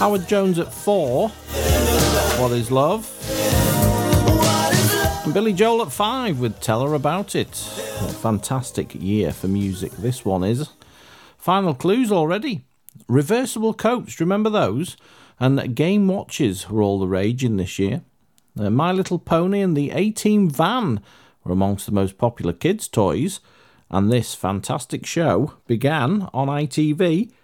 Howard Jones at 4. What is Love? And Billy Joel at 5 with Tell Her About It. A fantastic year for music this one is. Final clues already. Reversible coats, do you remember those? And game watches were all the rage in this year. My Little Pony and the A-Team van were amongst the most popular kids' toys. And this fantastic show began on ITV